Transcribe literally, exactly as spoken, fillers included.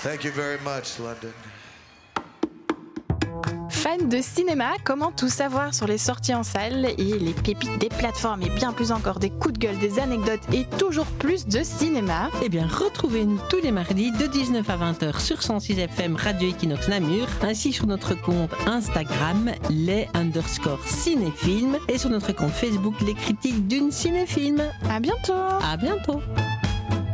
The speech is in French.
Thank you very much, London. Fan de cinéma, comment tout savoir sur les sorties en salle et les pépites des plateformes et bien plus encore, des coups de gueule, des anecdotes et toujours plus de cinéma? Eh bien, retrouvez-nous tous les mardis de dix-neuf à vingt heures sur cent six F M Radio Equinox Namur, ainsi sur notre compte Instagram, les underscore cinéfilms, et sur notre compte Facebook, les critiques d'une cinéfilm. À bientôt! À bientôt!